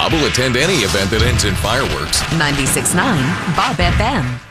Bob will attend any event that ends in fireworks. 96.9 Bob FM.